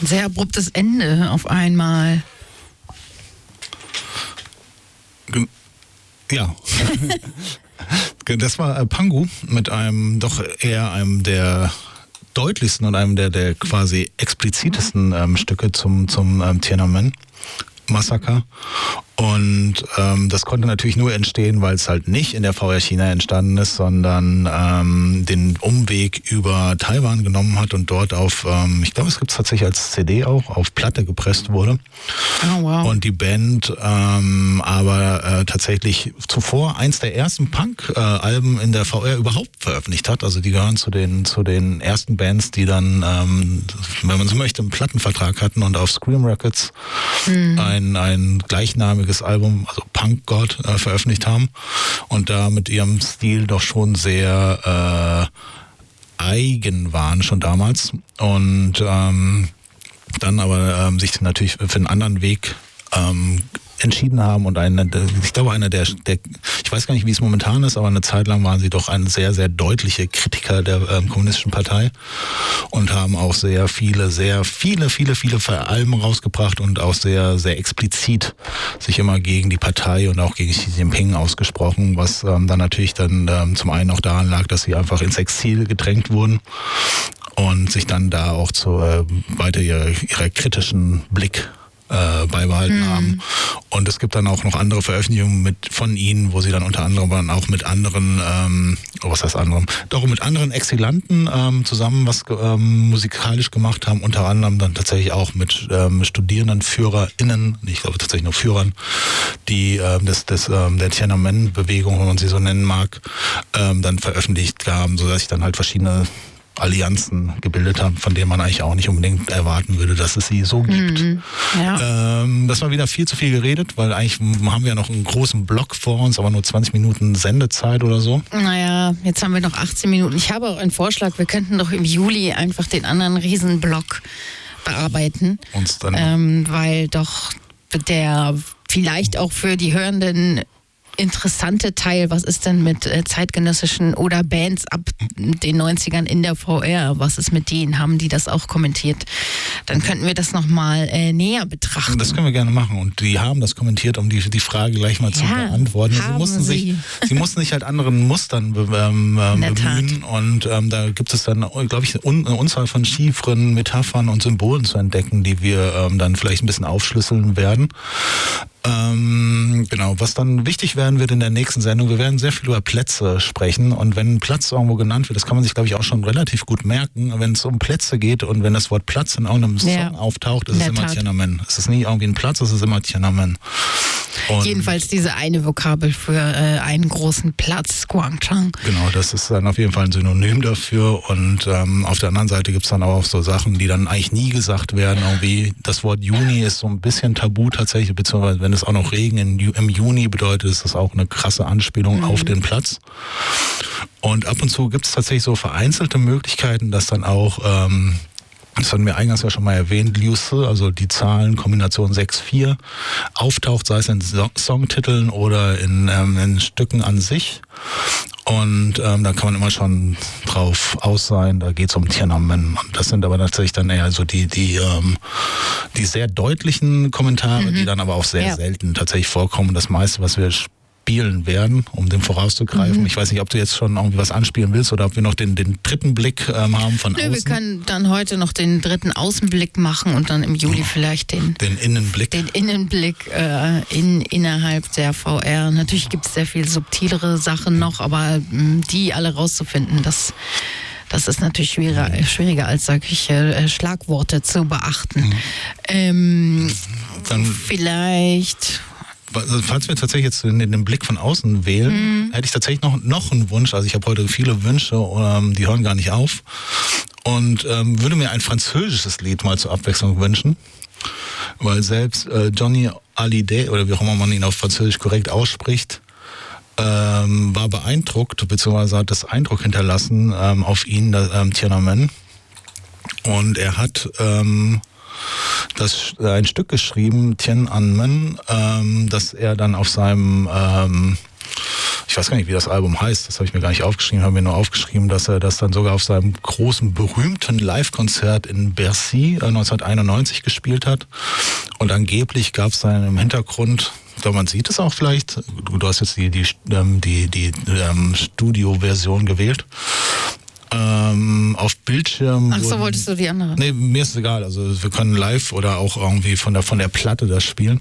Ein sehr abruptes Ende auf einmal. Ja. Das war Pangu mit einem der deutlichsten und einem der quasi explizitesten Stücke zum Tiananmen-Massaker. Und das konnte natürlich nur entstehen, weil es halt nicht in der VR China entstanden ist, sondern den Umweg über Taiwan genommen hat und dort auf, ich glaube, es gibt es tatsächlich als CD auch, auf Platte gepresst wurde. Oh, wow. Und die Band aber tatsächlich zuvor eins der ersten Punk-Alben in der VR überhaupt veröffentlicht hat. Also die gehören zu den ersten Bands, die dann, wenn man so möchte, einen Plattenvertrag hatten und auf Scream Records ein gleichnamiges Album, also Punk God, veröffentlicht haben und da mit ihrem Stil doch schon sehr eigen waren schon damals und dann aber sich natürlich für einen anderen Weg entschieden haben und ich glaube einer der, ich weiß gar nicht, wie es momentan ist, aber eine Zeit lang waren sie doch ein sehr, sehr deutliche Kritiker der kommunistischen Partei und haben auch sehr viele Alben rausgebracht und auch sehr, sehr explizit sich immer gegen die Partei und auch gegen Xi Jinping ausgesprochen, was dann natürlich dann zum einen auch daran lag, dass sie einfach ins Exil gedrängt wurden und sich dann da auch weiter ihrer kritischen Blick beibehalten haben. Und es gibt dann auch noch andere Veröffentlichungen von ihnen, wo sie dann unter anderem dann auch mit anderen, mit anderen Exilanten zusammen was musikalisch gemacht haben, unter anderem dann tatsächlich auch mit StudierendenführerInnen, ich glaube tatsächlich nur Führern, die der Tiananmen-Bewegung, wenn man sie so nennen mag, dann veröffentlicht haben, sodass ich dann halt verschiedene Allianzen gebildet haben, von denen man eigentlich auch nicht unbedingt erwarten würde, dass es sie so gibt. Ja. Das war wieder viel zu viel geredet, weil eigentlich haben wir ja noch einen großen Block vor uns, aber nur 20 Minuten Sendezeit oder so. Naja, jetzt haben wir noch 18 Minuten. Ich habe auch einen Vorschlag, wir könnten doch im Juli einfach den anderen Riesenblock bearbeiten. Uns dann weil doch der vielleicht auch für die Hörenden interessante Teil, was ist denn mit zeitgenössischen oder Bands ab den 90ern in der VR, was ist mit denen, haben die das auch kommentiert? Dann könnten wir das nochmal näher betrachten. Das können wir gerne machen und die haben das kommentiert, um die Frage gleich mal zu beantworten. Sie mussten sich halt anderen Mustern bemühen und da gibt es dann, glaube ich, eine Unzahl von Chiffren, Metaphern und Symbolen zu entdecken, die wir dann vielleicht ein bisschen aufschlüsseln werden. Genau, was dann wichtig werden wird in der nächsten Sendung, wir werden sehr viel über Plätze sprechen und wenn ein Platz irgendwo genannt wird, das kann man sich glaube ich auch schon relativ gut merken, wenn es um Plätze geht und wenn das Wort Platz in irgendeinem Song auftaucht, ist es immer Tiananmen. Es ist nie irgendwie ein Platz, es ist immer Tiananmen. Und jedenfalls diese eine Vokabel für einen großen Platz, Guangchang. Genau, das ist dann auf jeden Fall ein Synonym dafür und auf der anderen Seite gibt es dann auch so Sachen, die dann eigentlich nie gesagt werden, irgendwie das Wort Juni ist so ein bisschen tabu tatsächlich, beziehungsweise wenn es auch noch Regen im Juni bedeutet, ist das auch eine krasse Anspielung auf den Platz. Und ab und zu gibt es tatsächlich so vereinzelte Möglichkeiten, dass dann auch, das hatten wir eingangs ja schon mal erwähnt, Liu Si, also die Zahlenkombination 6-4, auftaucht, sei es in Songtiteln oder in Stücken an sich. Und da kann man immer schon drauf aus sein, da geht es um Tiananmen. Und das sind aber tatsächlich dann eher so die sehr deutlichen Kommentare, die dann aber auch sehr selten tatsächlich vorkommen. Das meiste, was wir spielen werden, um dem vorauszugreifen. Ich weiß nicht, ob du jetzt schon irgendwie was anspielen willst oder ob wir noch den dritten Blick haben von außen. Wir können dann heute noch den dritten Außenblick machen und dann im Juli vielleicht den Innenblick. Den Innenblick innerhalb der VR. Natürlich gibt es sehr viel subtilere Sachen noch, aber die alle rauszufinden, das ist natürlich schwieriger als solche Schlagworte zu beachten. Dann vielleicht... Falls wir tatsächlich jetzt den Blick von außen wählen, hätte ich tatsächlich noch einen Wunsch. Also ich habe heute viele Wünsche, die hören gar nicht auf. Und würde mir ein französisches Lied mal zur Abwechslung wünschen. Weil selbst Johnny Hallyday, oder wie auch immer man ihn auf Französisch korrekt ausspricht, war beeindruckt, beziehungsweise hat das Eindruck hinterlassen auf ihn, Tiananmen. Und er hat ein Stück geschrieben, Tiananmen, das er dann auf seinem, ich weiß gar nicht, wie das Album heißt, das habe ich mir gar nicht aufgeschrieben, habe mir nur aufgeschrieben, dass er das dann sogar auf seinem großen, berühmten Live-Konzert in Bercy 1991 gespielt hat. Und angeblich gab es dann im Hintergrund, ich glaube, man sieht es auch vielleicht, du hast jetzt die Studio-Version gewählt, auf Bildschirm. Ach so, wolltest du die andere? Nee, mir ist es egal. Also wir können live oder auch irgendwie von der Platte das spielen.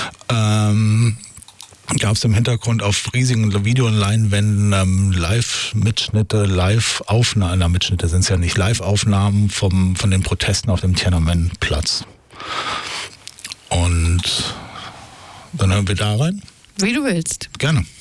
Gab es im Hintergrund auf riesigen Videoleinwänden Live-Mitschnitte, Live-Aufnahmen, Mitschnitte sind es ja nicht, Live-Aufnahmen von den Protesten auf dem Tiananmen-Platz. Und dann hören wir da rein. Wie du willst. Gerne.